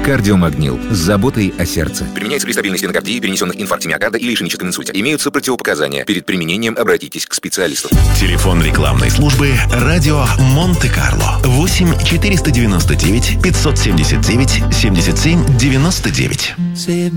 Кардиомагнил. С заботой о сердце. Применяется при стабильной стенокардии, перенесенных инфаркте миокарда или ишемическом инсульте. Имеются противопоказания. Перед применением обратитесь к специалисту. Телефон рекламной службы «Радио Монте-Карло». 8 499 579 77 99.